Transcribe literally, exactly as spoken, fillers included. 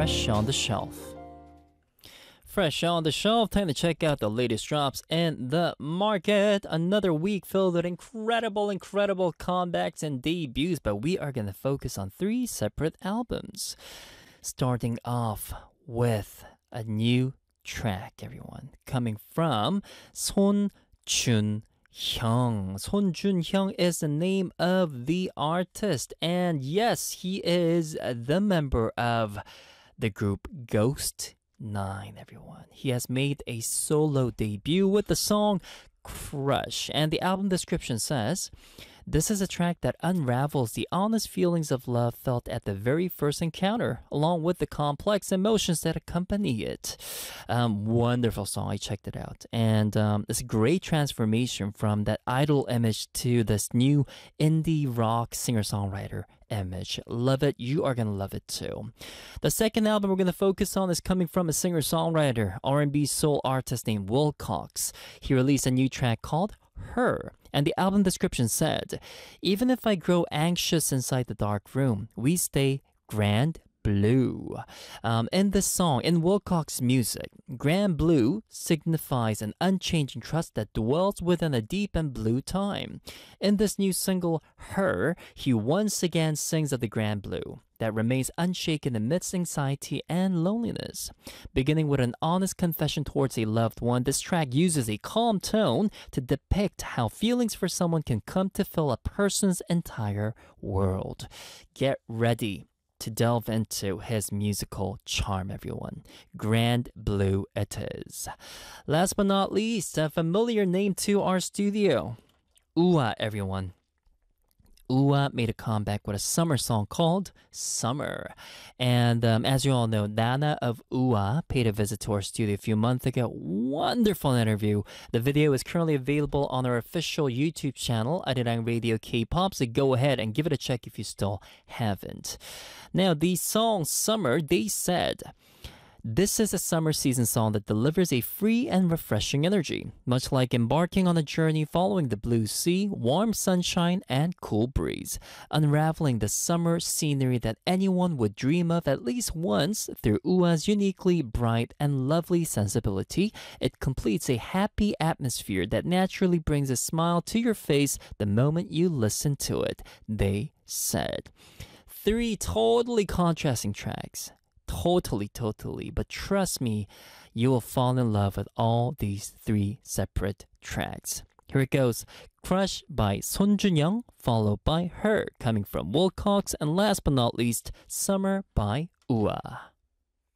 Fresh on the Shelf. Fresh on the Shelf, time to check out the latest drops in the market. Another week filled with incredible, incredible comebacks and debuts, but we are going to focus on three separate albums. Starting off with a new track, everyone, coming from Son Jun Hyung. Son Jun Hyung is the name of the artist, and yes, he is the member of the group Ghost Nine, everyone. He has made a solo debut with the song Crush, and the album description says, "This is a track that unravels the honest feelings of love felt at the very first encounter, along with the complex emotions that accompany it." Um, wonderful song. I checked it out. And um, it's a great transformation from that idol image to this new indie rock singer-songwriter image. Love it. You are going to love it too. The second album we're going to focus on is coming from a singer-songwriter, R and B soul artist named Wilcox. He released a new track called Her. And the album description said, "Even if I grow anxious inside the dark room, we stay grand blue." Um, in this song, in Wilcox's music, grand blue signifies an unchanging trust that dwells within a deep and blue time. In this new single, Her, he once again sings of the grand blue that remains unshaken amidst anxiety and loneliness. Beginning with an honest confession towards a loved one, this track uses a calm tone to depict how feelings for someone can come to fill a person's entire world. Get ready to delve into his musical charm, everyone. Grand Blue it is. Last but not least, a familiar name to our studio. Ooh-ah, everyone. Ooh-ah made a comeback with a summer song called Summer. And um, as you all know, Nana of Ooh-ah paid a visit to our studio a few months ago. Wonderful interview. The video is currently available on our official YouTube channel, Arirang Radio K-pop, so go ahead and give it a check if you still haven't. Now, the song Summer, they said, "This is a summer season song that delivers a free and refreshing energy, much like embarking on a journey following the blue sea, warm sunshine, and cool breeze, unraveling the summer scenery that anyone would dream of at least once through Ooh-ah's uniquely bright and lovely sensibility. It completes a happy atmosphere that naturally brings a smile to your face the moment you listen to it," they said. Three totally contrasting tracks. Totally, totally. But trust me, you will fall in love with all these three separate tracks. Here it goes. Crush by Son Jun Hyung, followed by Her, coming from Wilcox, and last but not least, Summer by Ooh-ah.